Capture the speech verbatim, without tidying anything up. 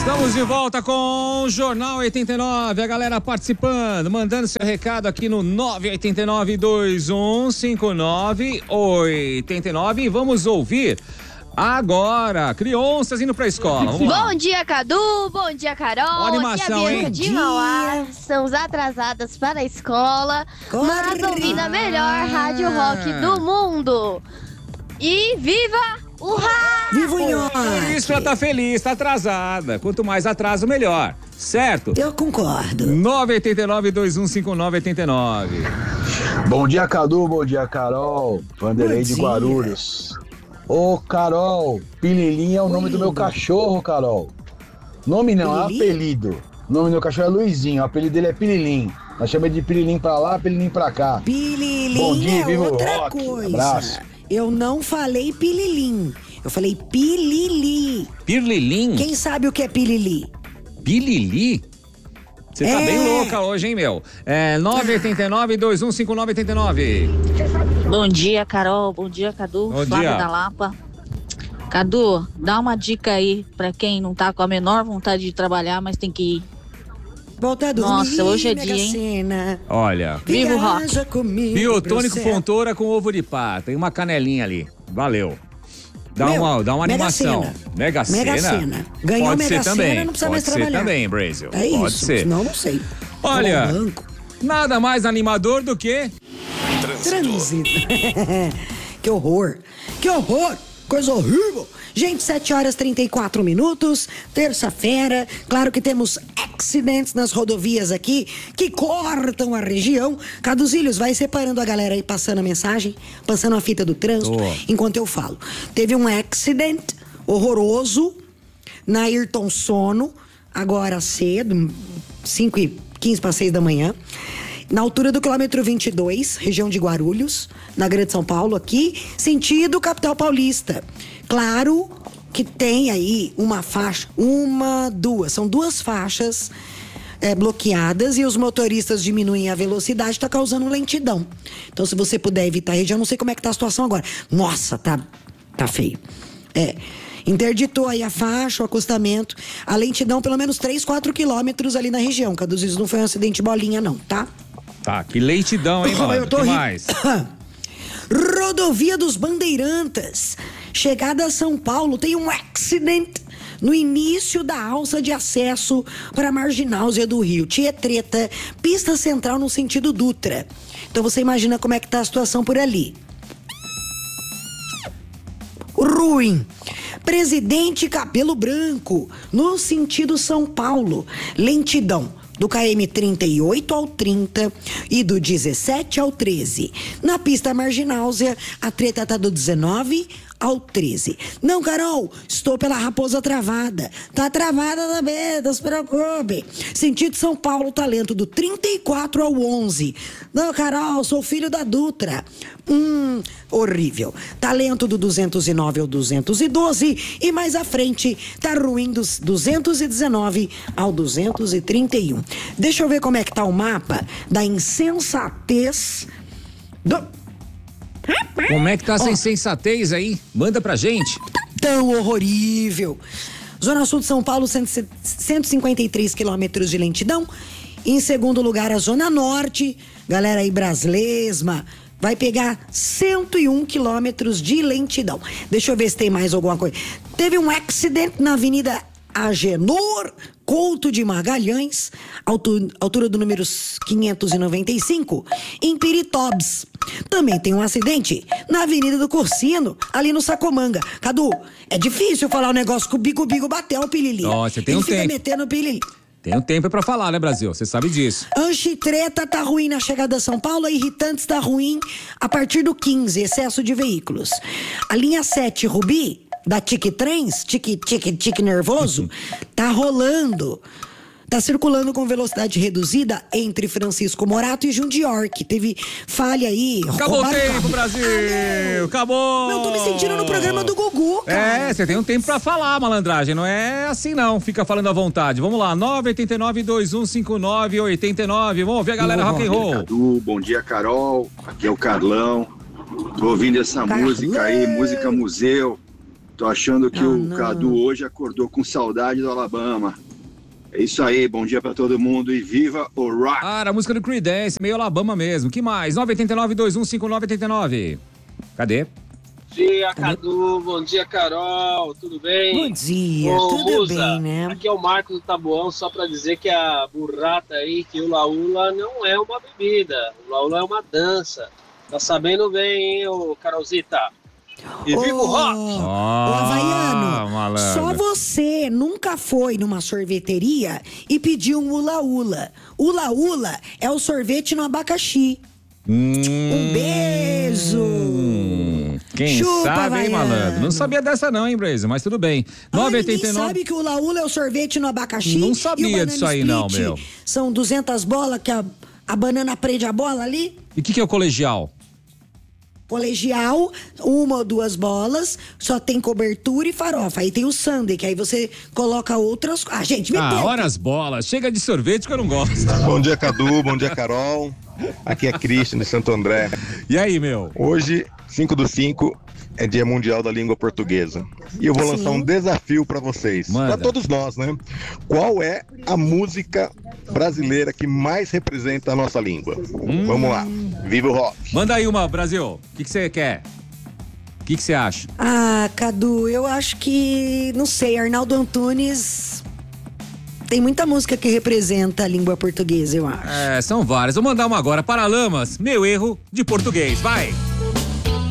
Estamos de volta com o Jornal oitenta e nove, a galera participando, mandando seu recado aqui no nove oito nove, dois um cinco nove oito nove e vamos ouvir agora crianças indo pra escola. Vamos lá. Bom dia, Cadu, bom dia, Carol. Boa animação, aqui é a Bianca hein? de Mauá. Estamos atrasadas para a escola, mas ouvindo a melhor rádio rock do mundo. E viva o rádio! Viva o Nhoque! Por isso ela tá feliz, tá atrasada. Quanto mais atraso, melhor. Certo? Eu concordo. nove oito nove, dois um cinco nove oito nove. Bom dia, Cadu. Bom dia, Carol. Vanderlei Bom de dia. Guarulhos. Ô, Carol, Pililim é o nome do meu cachorro, Carol. Nome não, é Pililim? apelido. O nome do meu cachorro é Luizinho, o apelido dele é Pililim. Nós chamamos de Pililim pra lá, Pililim pra cá. Pililim Bom dia, é viva o outra rock. coisa. Abraço. Eu não falei pililim, eu falei pilili. Pirlilim? Quem sabe o que é pilili? Pilili? Você tá É. bem louca hoje, hein, meu? É nove oito nove, dois um cinco nove oito nove. Bom dia, Carol. Bom dia, Cadu. Bom Flávia dia. da Lapa. Cadu, dá uma dica aí pra quem não tá com a menor vontade de trabalhar, mas tem que ir. Volta a dormir, Nossa, hoje é Mega dia, hein? Sena. Olha, Viva o rock. Viaja comigo biotônico pro céu. fontora com ovo de pata e uma canelinha ali. Valeu. Dá Meu, uma, dá uma Mega animação. Sena. Mega Sena. Mega Sena. Ganhou Pode Mega ser também. Sena, não precisa Pode mais ser trabalhar. também, Brasil. É Pode isso, ser. senão não sei. Olha, Vou ao banco. nada mais animador do que... Trânsito. Que horror. Que horror. Coisa horrível. Gente, sete horas e trinta e quatro minutos, terça-feira. Claro que temos acidentes nas rodovias aqui que cortam a região. Caduzilhos, vai separando a galera aí, passando a mensagem, passando a fita do trânsito, Tô. enquanto eu falo. Teve um acident horroroso na Ayrton Sono, agora cedo, cinco e quinze para seis da manhã. Na altura do quilômetro vinte e dois, região de Guarulhos, na Grande São Paulo, aqui, sentido capital paulista. Claro que tem aí uma faixa, uma, duas, são duas faixas é, bloqueadas e os motoristas diminuem a velocidade, está causando lentidão. Então, se você puder evitar a região, não sei como é que tá a situação agora. Nossa, tá, tá feio. É. Interditou aí a faixa, o acostamento, a lentidão, pelo menos três, quatro quilômetros ali na região. Caduzes, não foi um acidente bolinha, não, tá? Tá, que leitidão, hein, mano? Eu tô que ri- mais? Rodovia dos Bandeirantes. Chegada a São Paulo, tem um acidente no início da alça de acesso para a Marginal do Rio. Tietreta, pista central no sentido Dutra. Então você imagina como é que tá a situação por ali. Ruim. Presidente Cabelo Branco, no sentido São Paulo. Lentidão do K M trinta e oito ao trinta e do dezessete ao treze. Na pista Margináusia, a treta tá do dezenove ao treze. Não, Carol, estou pela Raposa Travada. Tá travada também, não se preocupe. Sentido São Paulo, talento do trinta e quatro ao onze. Não, Carol, sou filho da Dutra. Hum, horrível. Talento do duzentos e nove ao duzentos e doze e mais à frente tá ruim dos duzentos e dezenove ao duzentos e trinta e um. Deixa eu ver como é que tá o mapa da insensatez do... Como é que tá essa Ó. insensatez aí? Manda pra gente. Tão horrível. Zona Sul de São Paulo, cento e cinquenta e três quilômetros de lentidão. Em segundo lugar, a Zona Norte, galera aí, Braslesma, vai pegar cento e um quilômetros de lentidão. Deixa eu ver se tem mais alguma coisa. Teve um acidente na Avenida Agenor Couto de Magalhães, altu- altura do número quinhentos e noventa e cinco, em Piritobs. Também tem um acidente na Avenida do Cursino, ali no Sacomanga. Cadu, é difícil falar um negócio que o Bigo Bigo bateu o Pilili. Nossa, tem Ele um fica tempo. metendo o Pilili. Tem um tempo pra falar, né, Brasil? Você sabe disso. Anchitreta tá ruim na chegada a São Paulo, a Irritantes tá ruim a partir do quinze, excesso de veículos. A linha sete, Rubi, da Tique Trens, Tique, Tique, Tique Nervoso, tá rolando. Tá circulando com velocidade reduzida entre Francisco Morato e Jundiorque. Teve falha aí. Acabou o roubaram tempo, carro. Brasil! Ah, meu. Acabou! Meu, eu tô me sentindo no programa do Gugu, cara. É, você tem um tempo pra falar, malandragem. Não é assim, não. Fica falando à vontade. Vamos lá, nove oito nove, dois um cinco nove oito nove. Vamos ouvir a galera rock and roll. Cadu, bom dia, Carol. Aqui é o Carlão. Tô ouvindo essa Carlão. música aí, música museu. Tô achando que Ah, o não. Cadu hoje acordou com saudade do Alabama. É isso aí, bom dia pra todo mundo e viva o rock! Ah, era a música do Creedence, meio Alabama mesmo. Que mais? nove oito nove, dois um cinco nove oito nove. Cadê? Bom dia, Cadu. Bom dia, Carol. Tudo bem? Bom dia, Ô, tudo Musa, bem, né? Aqui é o Marcos do Tabuão, só pra dizer que a burrata aí, que o laula não é uma bebida. O laula é uma dança. Tá sabendo bem, hein, ô Carolzita? E viva o rock! Ô, Ah, Havaiano, malandro. só você nunca foi numa sorveteria e pediu um ula-ula. Ula-ula é o sorvete no abacaxi. Hum, Um beijo! Quem Chupa, sabe, hein, Havaiano. malandro? Não sabia dessa não, hein, Brasil? Mas tudo bem. Ah, nove ninguém oito nove. sabe que o ula-ula é o sorvete no abacaxi? Não E o sabia banana disso aí não, split meu. São duzentas bolas que a, a banana prende a bola ali? E o que, que é o colegial? Colegial, uma ou duas bolas, só tem cobertura e farofa. Aí tem o sundae, que aí você coloca outras... Ah, gente, me Ah, perca. ora as bolas. Chega de sorvete que eu não gosto. Bom dia, Cadu. Bom dia, Carol. Aqui é Christian de Santo André. E aí, meu? Hoje, cinco do cinco, é Dia Mundial da Língua Portuguesa. E eu vou Sim. lançar um desafio para vocês, Manda. para todos nós, né? Qual é a música brasileira que mais representa a nossa língua? Hum. Vamos lá. Viva o rock! Manda aí uma, Brasil. O que que você quer? O que que você acha? Ah, Cadu, eu acho que... Não sei, Arnaldo Antunes... Tem muita música que representa a língua portuguesa, eu acho. É, são várias. Vou mandar uma agora. Paralamas, meu erro de português. Vai!